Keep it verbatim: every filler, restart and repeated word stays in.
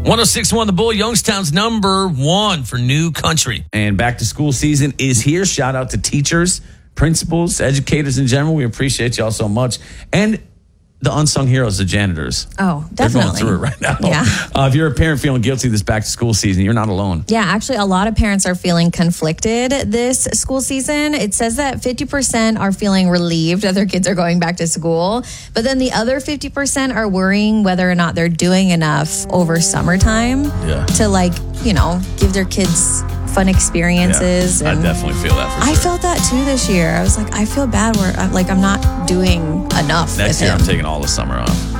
one oh six point one The Bull, Youngstown's number one for new country. And back to school season is here. Shout out to teachers, principals, educators in general. We appreciate y'all so much. And the unsung heroes, the janitors. Oh, definitely. They're going through it right now. Yeah. Uh, if you're a parent feeling guilty this back to school season, you're not alone. Yeah, actually, a lot of parents are feeling conflicted this school season. It says that fifty percent are feeling relieved that their kids are going back to school, but then the other fifty percent are worrying whether or not they're doing enough over summertime yeah. to, like, you know, give their kids fun experiences. Yeah, and I definitely feel that for sure. I felt that too this year. I was like, I feel bad where I'm like, I'm not doing enough. Next with year, him. I'm taking all the summer off.